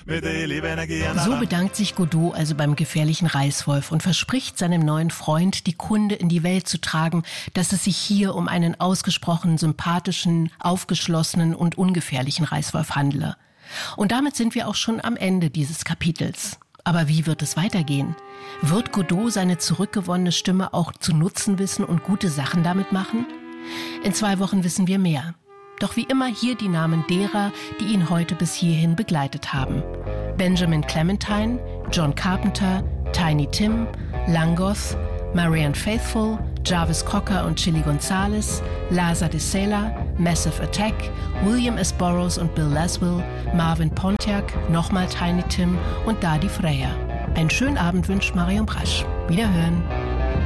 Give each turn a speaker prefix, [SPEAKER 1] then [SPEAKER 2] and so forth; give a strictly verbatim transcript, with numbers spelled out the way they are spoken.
[SPEAKER 1] So bedankt sich Godot also beim gefährlichen Reißwolf und verspricht seinem neuen Freund, die Kunde in die Welt zu tragen, dass es sich hier um einen ausgesprochen sympathischen, aufgeschlossenen und ungefährlichen Reißwolf handle. Und damit sind wir auch schon am Ende dieses Kapitels. Aber wie wird es weitergehen? Wird Godot seine zurückgewonnene Stimme auch zu nutzen wissen und gute Sachen damit machen? In zwei Wochen wissen wir mehr. Doch wie immer hier die Namen derer, die ihn heute bis hierhin begleitet haben. Benjamin Clementine, John Carpenter, Tiny Tim, Langoth, Marianne Faithfull, Jarvis Cocker und Chili Gonzalez, Laza de Sela, Massive Attack, William S. Burroughs und Bill Laswell, Marvin Pontiac, nochmal Tiny Tim und Dadi Freya. Einen schönen Abend wünscht Marion Brasch. Wiederhören.